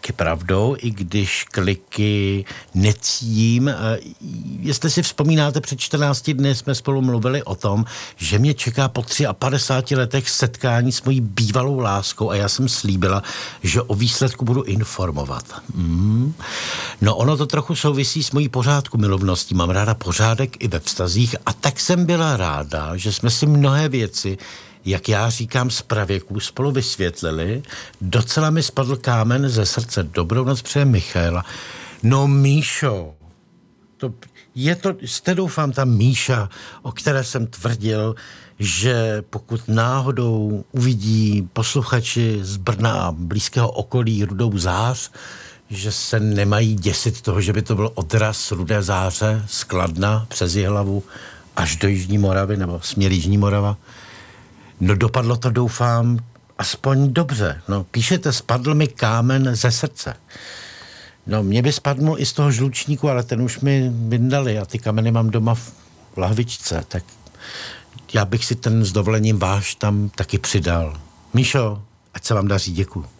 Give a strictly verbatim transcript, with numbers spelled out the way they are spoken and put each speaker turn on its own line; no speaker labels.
taky pravdou, i když kliky necím. Jestli si vzpomínáte, před čtrnácti dny jsme spolu mluvili o tom, že mě čeká po padesát letech setkání s mojí bývalou láskou a já jsem slíbila, že o výsledku budu informovat. Mm. No ono to trochu souvisí s mojí pořádku milovností. Mám ráda pořádek i ve vztazích a tak jsem byla ráda, že jsme si mnohé věci, jak já říkám, z pravěků spolu vysvětlili. Docela mi spadl kámen ze srdce. Dobrou noc přeje Michaela. No Míšo, to je to, jste doufám ta Míša, o které jsem tvrdil, že pokud náhodou uvidí posluchači z Brna a blízkého okolí Rudou zář, že se nemají děsit toho, že by to byl odraz Rudé záře z Kladna přes Jihlavu až do Jižní Moravy nebo směr Jižní Morava. No dopadlo to, doufám, aspoň dobře. No, píšete, spadl mi kámen ze srdce. No, mě by spadl i z toho žlučníku, ale ten už mi vyndali a ty kameny mám doma v lahvičce, tak já bych si ten s dovolením váš tam taky přidal. Míšo, ať se vám daří, děkuju.